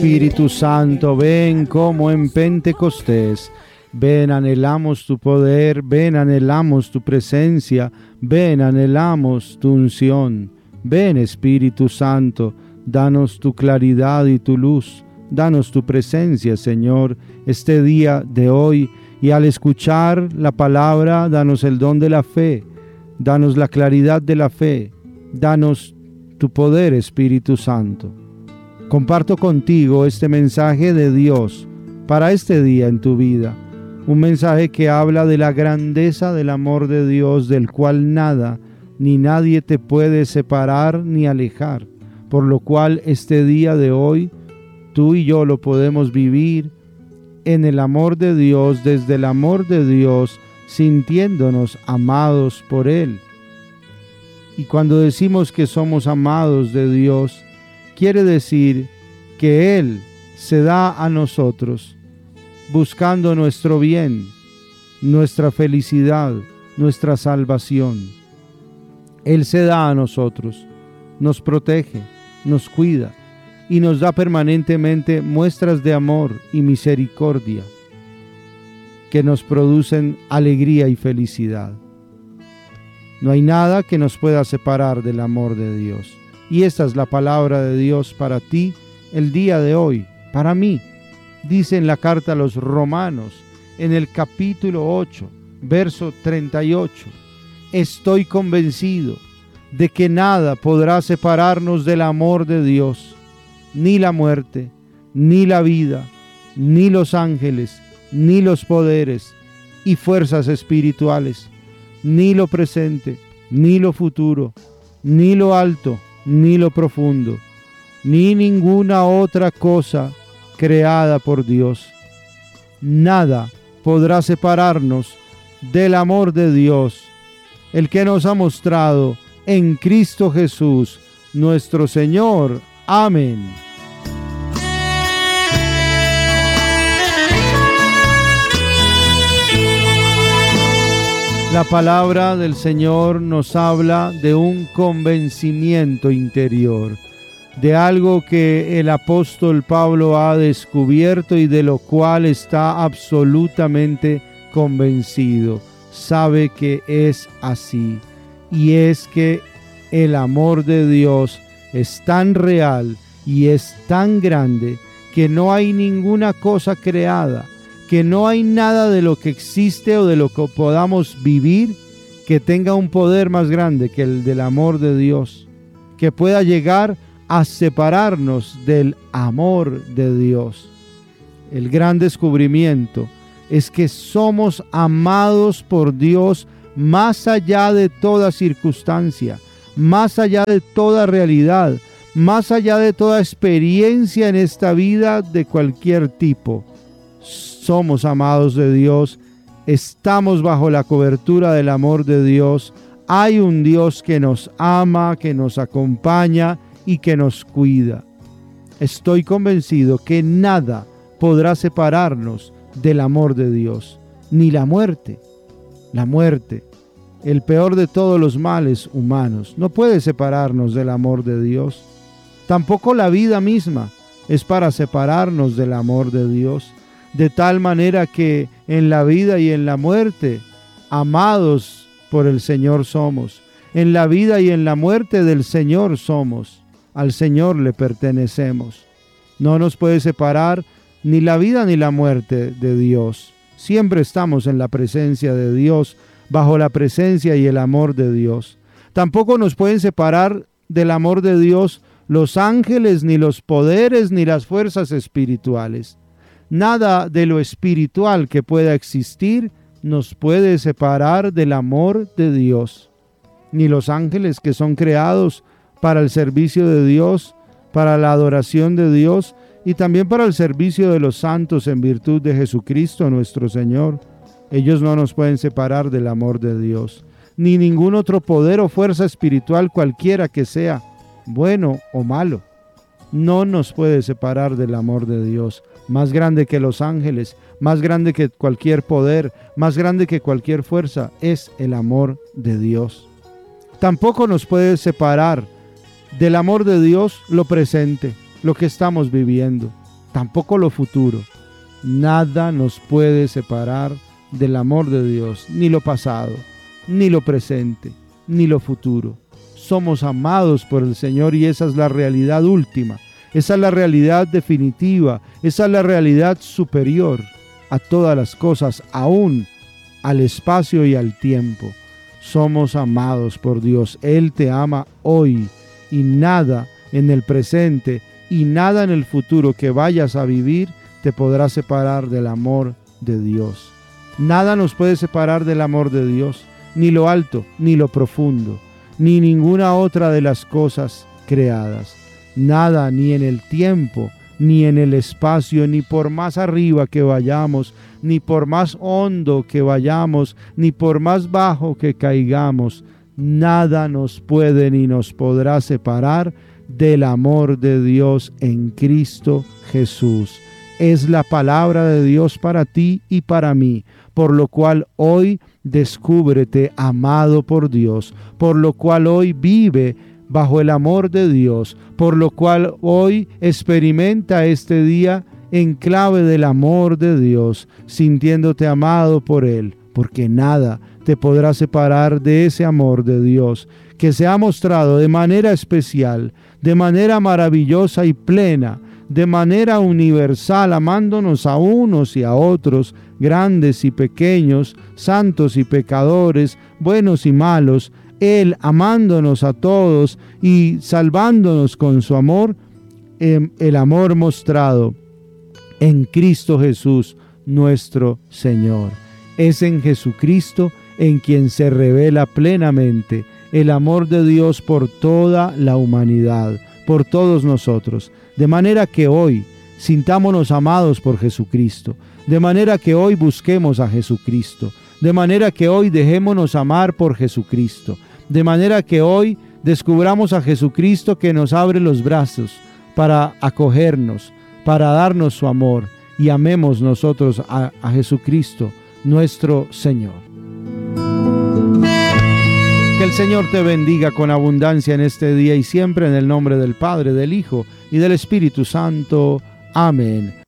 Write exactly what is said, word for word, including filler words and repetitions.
Espíritu Santo, ven como en Pentecostés. Ven, anhelamos tu poder, ven, anhelamos tu presencia, ven, anhelamos tu unción. Ven, Espíritu Santo, danos tu claridad y tu luz. Danos tu presencia, Señor, este día de hoy. Y al escuchar la palabra, danos el don de la fe. Danos la claridad de la fe. Danos tu poder, Espíritu Santo. Comparto contigo este mensaje de Dios para este día en tu vida. Un mensaje que habla de la grandeza del amor de Dios, del cual nada ni nadie te puede separar ni alejar. Por lo cual este día de hoy, tú y yo lo podemos vivir en el amor de Dios, desde el amor de Dios, sintiéndonos amados por Él. Y cuando decimos que somos amados de Dios, quiere decir que Él se da a nosotros, buscando nuestro bien, nuestra felicidad, nuestra salvación. Él se da a nosotros, nos protege, nos cuida y nos da permanentemente muestras de amor y misericordia que nos producen alegría y felicidad. No hay nada que nos pueda separar del amor de Dios. Y esta es la palabra de Dios para ti el día de hoy, para mí. Dice en la carta a los Romanos, en el capítulo ocho, verso treinta y ocho, estoy convencido de que nada podrá separarnos del amor de Dios, ni la muerte, ni la vida, ni los ángeles, ni los poderes y fuerzas espirituales, ni lo presente, ni lo futuro, ni lo alto, ni lo profundo, ni ninguna otra cosa creada por Dios. Nada podrá separarnos del amor de Dios, el que nos ha mostrado en Cristo Jesús, nuestro Señor. Amén. La palabra del Señor nos habla de un convencimiento interior, de algo que el apóstol Pablo ha descubierto y de lo cual está absolutamente convencido. Sabe que es así, y es que el amor de Dios es tan real y es tan grande que no hay ninguna cosa creada, que no hay nada de lo que existe o de lo que podamos vivir que tenga un poder más grande que el del amor de Dios, que pueda llegar a separarnos del amor de Dios. El gran descubrimiento es que somos amados por Dios más allá de toda circunstancia, más allá de toda realidad, más allá de toda experiencia en esta vida de cualquier tipo. Somos amados de Dios, estamos bajo la cobertura del amor de Dios. Hay un Dios que nos ama, que nos acompaña y que nos cuida. Estoy convencido que nada podrá separarnos del amor de Dios, ni la muerte. La muerte, el peor de todos los males humanos, no puede separarnos del amor de Dios. Tampoco la vida misma es para separarnos del amor de Dios. De tal manera que en la vida y en la muerte, amados por el Señor somos. En la vida y en la muerte del Señor somos. Al Señor le pertenecemos. No nos puede separar ni la vida ni la muerte de Dios. Siempre estamos en la presencia de Dios, bajo la presencia y el amor de Dios. Tampoco nos pueden separar del amor de Dios los ángeles, ni los poderes, ni las fuerzas espirituales. Nada de lo espiritual que pueda existir nos puede separar del amor de Dios. Ni los ángeles, que son creados para el servicio de Dios, para la adoración de Dios y también para el servicio de los santos en virtud de Jesucristo nuestro Señor. Ellos no nos pueden separar del amor de Dios. Ni ningún otro poder o fuerza espiritual cualquiera que sea, bueno o malo, no nos puede separar del amor de Dios. Más grande que los ángeles, más grande que cualquier poder, más grande que cualquier fuerza, es el amor de Dios. Tampoco nos puede separar del amor de Dios lo presente, lo que estamos viviendo. tampoco lo futuro. Nada nos puede separar del amor de Dios, ni lo pasado, ni lo presente, ni lo futuro. Somos amados por el Señor y esa es la realidad última, esa es la realidad definitiva, esa es la realidad superior a todas las cosas, aún al espacio y al tiempo. Somos amados por Dios. Él te ama hoy y nada en el presente y nada en el futuro que vayas a vivir te podrá separar del amor de Dios. Nada nos puede separar del amor de Dios, ni lo alto, ni lo profundo, ni ninguna otra de las cosas creadas. Nada, ni en el tiempo, ni en el espacio, ni por más arriba que vayamos, ni por más hondo que vayamos, ni por más bajo que caigamos, nada nos puede ni nos podrá separar del amor de Dios en Cristo Jesús. Es la palabra de Dios para ti y para mí, por lo cual hoy descúbrete amado por Dios, por lo cual hoy vive bajo el amor de Dios, por lo cual hoy experimenta este día en clave del amor de Dios, sintiéndote amado por Él, porque nada te podrá separar de ese amor de Dios, que se ha mostrado de manera especial, de manera maravillosa y plena, de manera universal, amándonos a unos y a otros, grandes y pequeños, santos y pecadores, buenos y malos, Él amándonos a todos y salvándonos con su amor, eh, el amor mostrado en Cristo Jesús, nuestro Señor. Es en Jesucristo en quien se revela plenamente el amor de Dios por toda la humanidad, por todos nosotros, de manera que hoy sintámonos amados por Jesucristo, de manera que hoy busquemos a Jesucristo, de manera que hoy dejémonos amar por Jesucristo, de manera que hoy descubramos a Jesucristo que nos abre los brazos para acogernos, para darnos su amor, y amemos nosotros a, a Jesucristo, nuestro Señor. Que el Señor te bendiga con abundancia en este día y siempre, en el nombre del Padre, del Hijo y del Espíritu Santo. Amén.